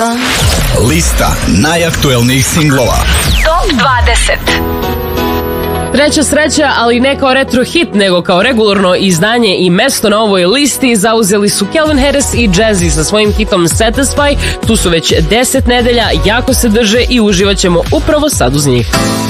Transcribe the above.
Lista najaktuelnijih singlova. Top 20. Treća sreća, ali ne kao retro hit, nego kao regularno izdanje i mesto na ovoj listi zauzeli su Calvin Harris i Jazzy sa svojim hitom Satisfy. Tu su već 10 nedelja, jako se drže i uživat ćemo upravo sad uz njih.